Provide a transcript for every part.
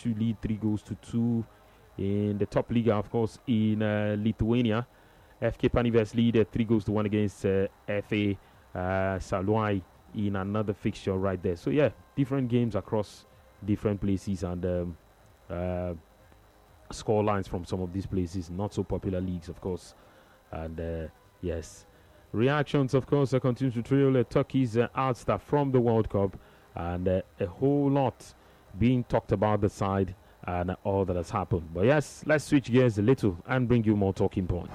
to lead 3-2 in the top league, of course, in Lithuania. FK Panivers lead 3-1 against FA Saluai in another fixture right there. So yeah, different games across different places, and score lines from some of these places, not so popular leagues, of course. And yes, reactions, of course, continue to trail Turkey's outstart from the World Cup, and a whole lot being talked about the side and all that has happened. But yes, let's switch gears a little and bring you more talking points.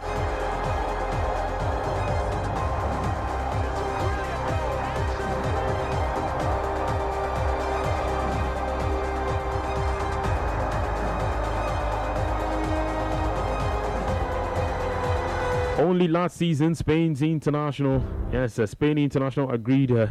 Only last season, Spain's international, Spain international agreed he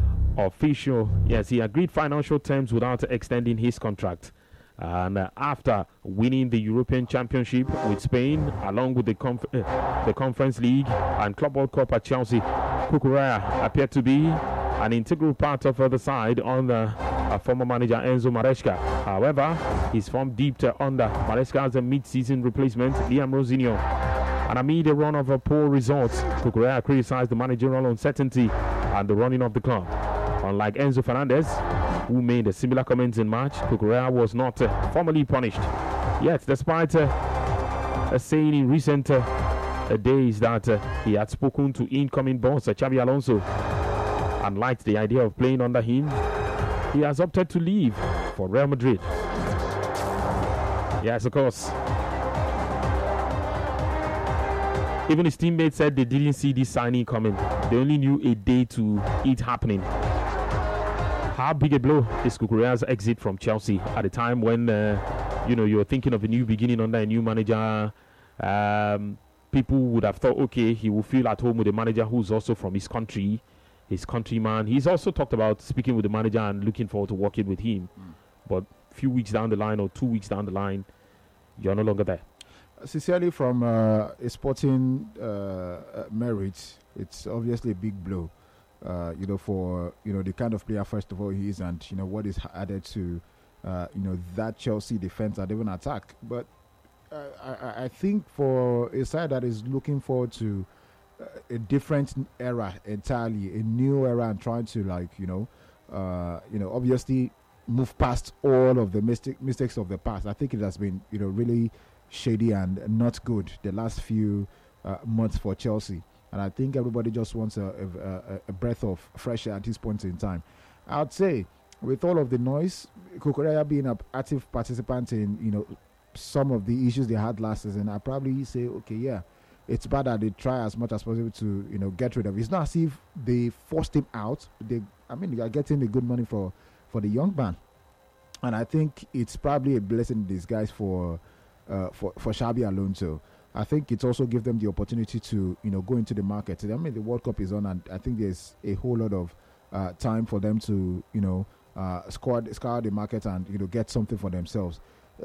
agreed financial terms without extending his contract. And after winning the European Championship with Spain, along with the Conference League and Club World Cup at Chelsea, Cucurella appeared to be an integral part of the side under former manager Enzo Maresca. However, his form dipped under Maresca's mid-season replacement, Liam Rosinho. And amid a run of poor results, Cucurella criticized the managerial uncertainty and the running of the club. Unlike Enzo Fernandez, who made similar comments in March, Cucurella was not formally punished. Yet, despite saying in recent days that he had spoken to incoming boss Xabi Alonso and liked the idea of playing under him, he has opted to leave for Real Madrid. Yes, of course. Even his teammates said they didn't see this signing coming. They only knew a day to it happening. How big a blow is Cucurella's exit from Chelsea at a time when you're thinking of a new beginning under a new manager? People would have thought, okay, he will feel at home with a manager who's also from his country, his countryman. He's also talked about speaking with the manager and looking forward to working with him. But a few weeks down the line or 2 weeks down the line, you're no longer there. Sincerely, from a sporting merit, it's obviously a big blow, for the kind of player, first of all, he is, and what is added to that Chelsea defense and even attack. But I think for a side that is looking forward to a different era entirely, a new era, and trying to obviously move past all of the mistakes of the past, I think it has been really shady and not good the last few months for Chelsea, and I think everybody just wants a breath of fresh air at this point in time. I'd say with all of the noise, Cucurella being an active participant in some of the issues they had last season, I probably say, okay, yeah, it's bad that they try as much as possible to get rid of it. It's not as if they forced him out. They are getting the good money for the young man, and I think it's probably a blessing in disguise for Xabi Alonso. I think it also gives them the opportunity to go into the market. The World Cup is on, and I think there's a whole lot of time for them to scour the market and get something for themselves.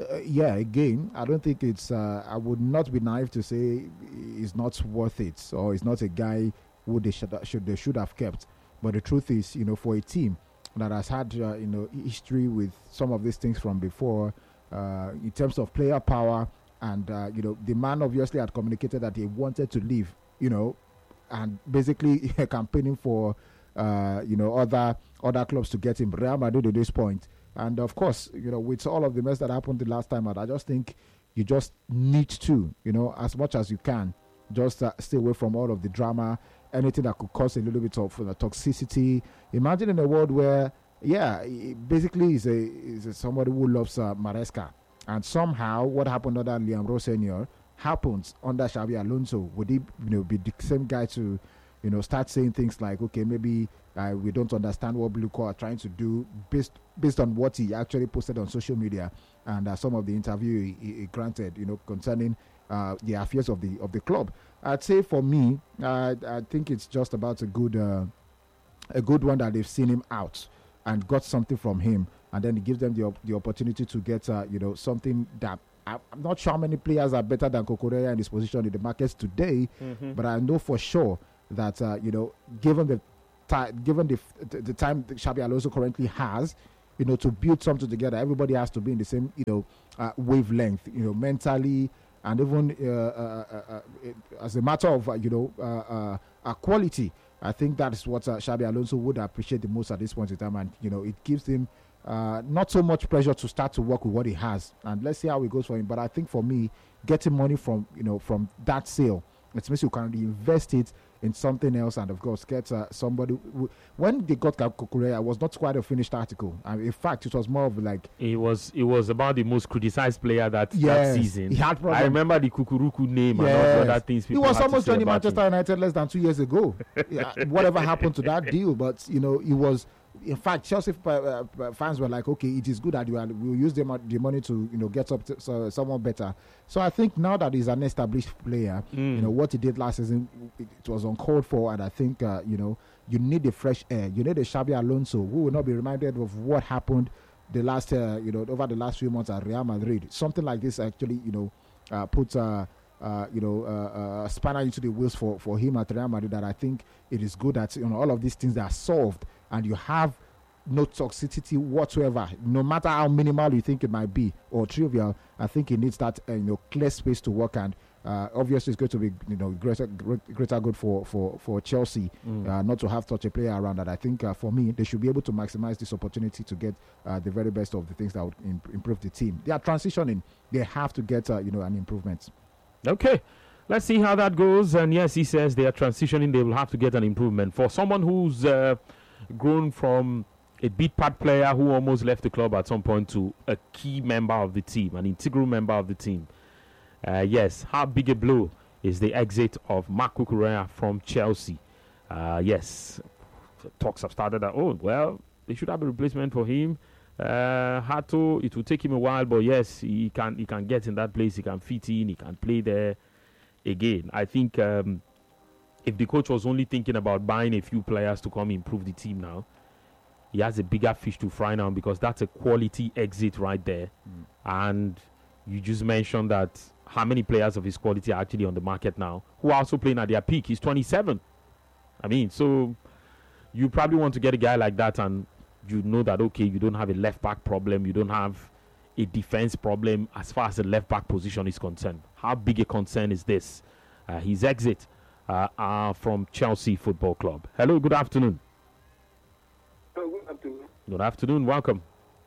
Again, I don't think it's. I would not be naive to say it's not worth it, or it's not a guy who they should have kept. But the truth is, for a team that has had history with some of these things from before. In terms of player power, and the man obviously had communicated that he wanted to leave, and basically campaigning for other clubs to get him. Real Madrid at this point, and of course, with all of the mess that happened the last time out, I just think you just need to, as much as you can, just stay away from all of the drama, anything that could cause a little bit of toxicity. Imagine in a world where basically is somebody who loves Maresca, and somehow what happened under Liam Rowe Senior happens under Xabi Alonso. Would he be the same guy to start saying things like, okay, maybe we don't understand what Blue Core are trying to do based on what he actually posted on social media and some of the interview he granted concerning the affairs of the club. I'd say for me, I think it's just about a good one that they've seen him out and got something from him, and then it gives them the opportunity to get something that I'm not sure how many players are better than Cucurella in this position in the markets today, but I know for sure that given the time that Xabi Alonso currently has, to build something together, everybody has to be in the same, wavelength, mentally, and even as a matter of, quality. I think that is what Xabi Alonso would appreciate the most at this point in time, and it gives him not so much pressure to start to work with what he has, and let's see how it goes for him. But I think for me, getting money from that sale, it means you can reinvest it in something else, and of course get somebody when they got Kukurea, it was not quite a finished article. In fact, it was more of like it was about the most criticized player that season. He had I remember the Kukuruku name and all the other things. He was almost joining Manchester United less than 2 years ago. Whatever happened to that deal? But he was. In fact, Chelsea fans were like, "Okay, it is good that we'll use the money to get up to someone better." So I think now that he's an established player, what he did last season, it was uncalled for, and I think you need a fresh air. You need a Xabi Alonso who will not be reminded of what happened the last over the last few months at Real Madrid. Something like this actually puts a spanner into the wheels for him at Real Madrid. That I think it is good that all of these things are solved, and you have no toxicity whatsoever, no matter how minimal you think it might be or trivial. I think it needs that clear space to work, and obviously it's going to be greater good for Chelsea not to have such a player around. That I think for me, they should be able to maximize this opportunity to get the very best of the things that would improve the team. They are transitioning; they have to get an improvement. Okay, let's see how that goes. And yes, he says they are transitioning; they will have to get an improvement. For someone who's grown from a big part player who almost left the club at some point to a key member of the team, an integral member of the team. Yes, how big a blow is the exit of Marc Cucurella from Chelsea? Yes, talks have started that, they should have a replacement for him. Hato, it will take him a while, but yes, he can get in that place, he can fit in, he can play there again. I think if the coach was only thinking about buying a few players to come improve the team now, he has a bigger fish to fry now, because that's a quality exit right there. And you just mentioned that how many players of his quality are actually on the market now who are also playing at their peak. He's 27. I mean, so you probably want to get a guy like that, and you know that, okay, you don't have a left back problem, you don't have a defense problem as far as the left back position is concerned. How big a concern is this? His exit from Chelsea Football Club. Hello, good afternoon. Good afternoon. Good afternoon, welcome.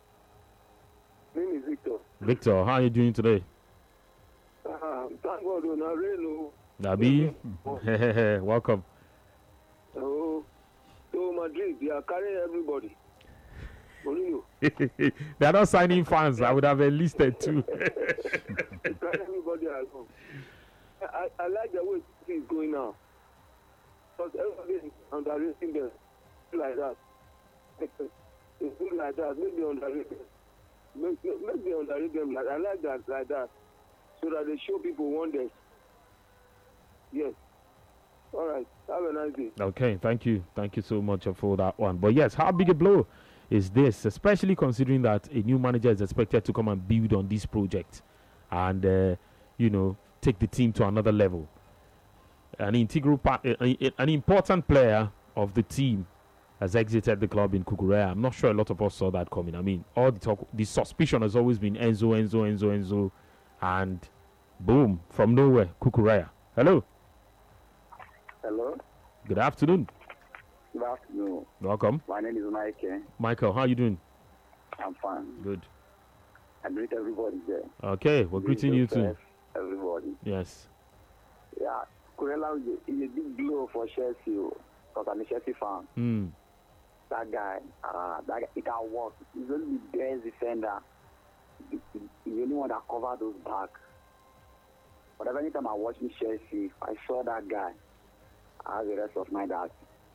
My name is Victor. Victor, how are you doing today? Thank God, Nabi, welcome. So Madrid, they are carrying everybody. Mourinho. They are not signing fans. I would have enlisted too. Carrying everybody along. I like the way it is going now. Because everybody is underrating them like that. It's good like that. Maybe underrate them. Maybe underrate them like I like that like that. So that they show people wonders. Yes. All right. Have a nice day. Okay, thank you. Thank you so much for that one. But yes, how big a blow is this, especially considering that a new manager is expected to come and build on this project and, take the team to another level. An integral part, an important player of the team has exited the club in Cucurella. I'm not sure a lot of us saw that coming. I mean, all the talk, the suspicion has always been Enzo, and boom, from nowhere, Cucurella. Hello. Hello. Good afternoon. Good afternoon. Welcome. My name is Michael. Michael, how are you doing? I'm fine. Good. I greet everybody there. Okay, we're greeting you too. Everybody. Yes. Yeah, Cucurella is a big blow for Chelsea because I'm a Chelsea fan. That guy, it can work. He's only the best defender. He's the only one that covered those back. But every time I watch Chelsea, I saw that guy. I have the rest of my back.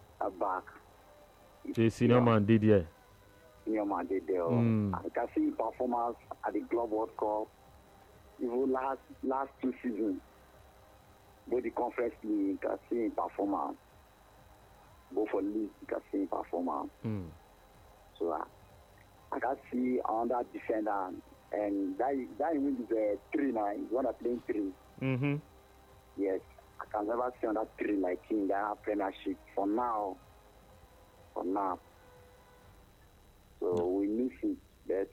The senior man did, yeah. Senior man did there. I can see his performance at the Club World Cup. Even last 2 seasons, both the Conference League, you can see his performance. Both for League, you can see his performance. So I can see another defender, and that win is a 3 now. He's one that playing 3. Yes, I can never see another 3 like him that have Premiership for now. So we miss it. But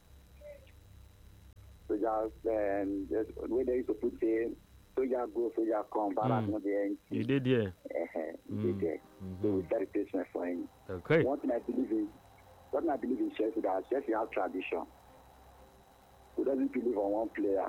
so just where they used to put it, soldier go, soldier come, but that's not the end. You did, yeah. He did there. So we set replacement for him. Okay. One thing I believe in Chelsea, that Chelsea has tradition. Who doesn't believe on one player?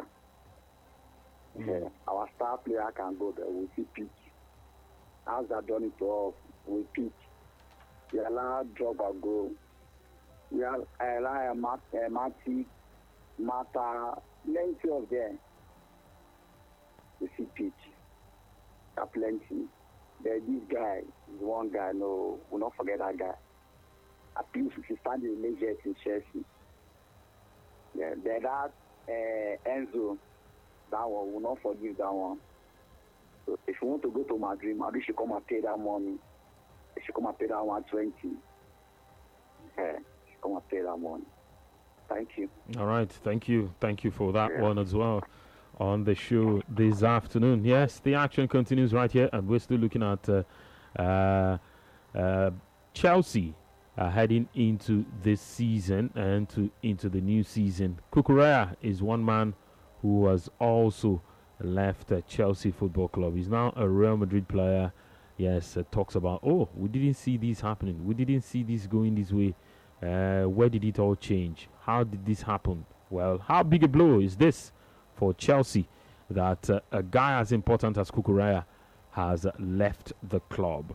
Our star player can go there, we see peak. As they done it to us, we peak. We allow Drogba go. We allow Matip, Mata, plenty of them. We see peak. There are plenty. This guy is one guy, no, we'll not forget that guy. At least if you stand in the legends in Chelsea. Yeah, that Enzo, that one, we'll not forgive that one. So if you want to go to Madrid should come and pay that money. They should come and pay that 120. Yeah, should come and pay that money. Thank you. All right, thank you for that one as well on the show this afternoon. Yes, the action continues right here, and we're still looking at Chelsea heading into this season and into the new season. Cucurella is one man who has also left Chelsea Football Club. He's now a Real Madrid player. Yes, talks about, we didn't see this happening. We didn't see this going this way. Where did it all change? How did this happen? Well, how big a blow is this for Chelsea that a guy as important as Cucurella has left the club?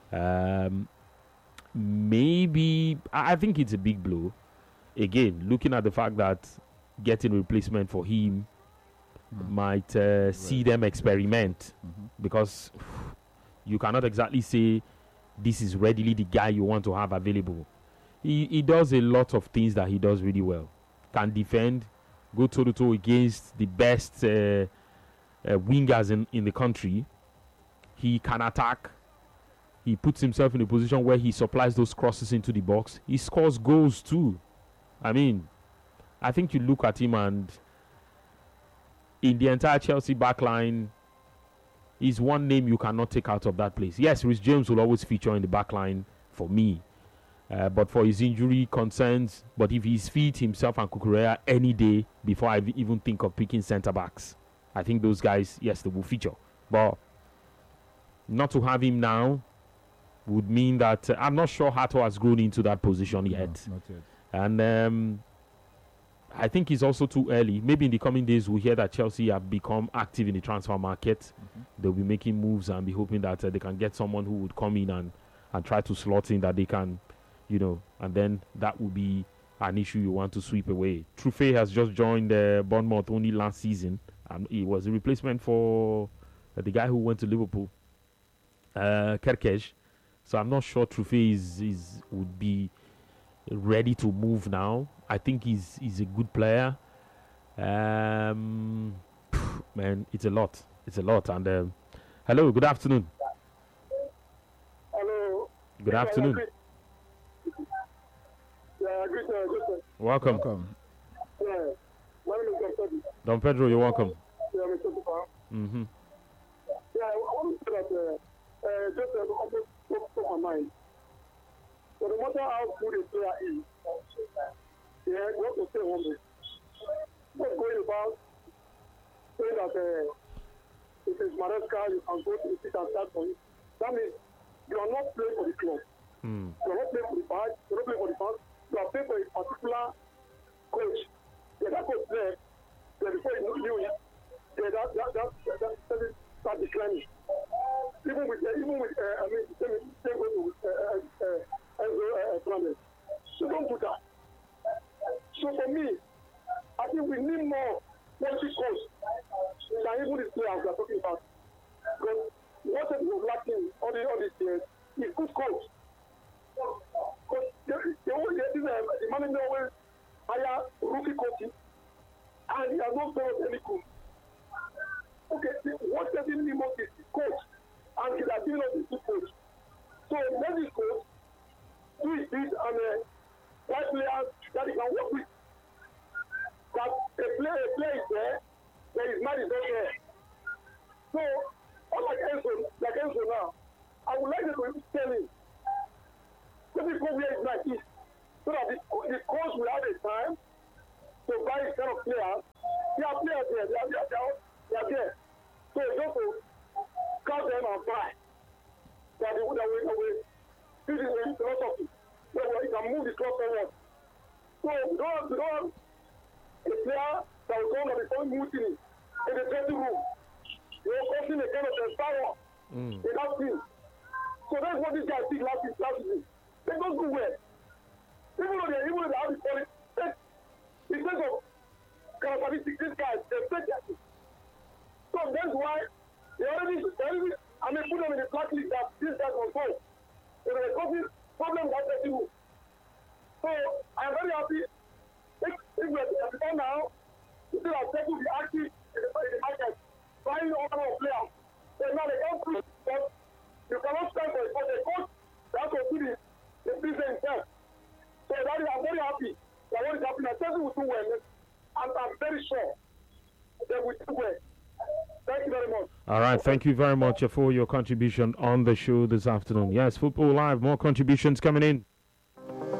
Maybe, I think it's a big blow. Again, looking at the fact that getting replacement for him might see them experiment, because you cannot exactly say this is readily the guy you want to have available. He does a lot of things that he does really well. Can defend, go toe-to-toe against the best wingers in the country. He can attack. He puts himself in a position where he supplies those crosses into the box. He scores goals too. I mean, I think you look at him, and in the entire Chelsea backline, he's one name you cannot take out of that place. Yes, Reece James will always feature in the backline for me. But for his injury concerns, but if he's fit, himself and Cucurella any day before I even think of picking centre-backs, I think those guys, yes, they will feature. But not to have him now would mean that I'm not sure Hato has grown into that position yet. No, not yet. And I think it's also too early. Maybe in the coming days we'll hear that Chelsea have become active in the transfer market. They'll be making moves and be hoping that they can get someone who would come in and try to slot in, that they can, and then that would be an issue you want to sweep away. Trufe has just joined Bournemouth only last season, and he was a replacement for the guy who went to Liverpool, Kerkej. So I'm not sure Trufe would be ready to move now. I think he's a good player. Man, it's a lot. And hello, good afternoon. Hello. Good afternoon. Yeah, good. Welcome. Yeah, my name is Don Pedro. Don Pedro, you're welcome. Yeah, Mr. Tupa. Yeah, I want to say that just my mind. So no matter how good a player is, you have to stay humble. What's going about saying that if it's Maresca, you can go to the seat and start for it. That means you are not playing for the club. You are not playing for the badge. You are not playing for the fans. You are playing for a particular coach. Yeah, that coach there, before you knew it, that start declining. Even with same way with Enzo Fernandez. So don't do that. So for me, I think we need more quality coach than even these players we are talking about. Because what was lacking all these years is good coach. Because the manager always hire rookie coaches, and he has not done any good. Okay, what doesn't need most is coach, and he has given us the good coach. So let this coach do his bit and white players that he can work with. That a player is there, but his mind is not there. So, unlike Enzo now, I would like to tell him, let me go where his mind is. so that the coach will have a time to buy this kind of players. There are players there. They are there. So just to count them and buy. That they will this is a philosophy. So you can move the club forward. So we don't have a player that will come and be so mutiny in the dressing room. Causing a kind of power in that team. So that's what this guy did last season. They don't do well. Even though they have the quality, because of characteristics, these guys, they take their team. So that's why they already put them in the blacklist that these guys will go. They were causing problems that they do. So I'm very happy. If we are done now, we still have to be active in the market, buying all our players. So now they can't prove that you cannot stand for it. But the coach, that will do the business himself. So that is, I'm very happy that what is happening. I think we will do well. And I'm very sure that we do well. Thank you very much. All right, thank you very much for your contribution on the show this afternoon. Yes, Football Live, more contributions coming in.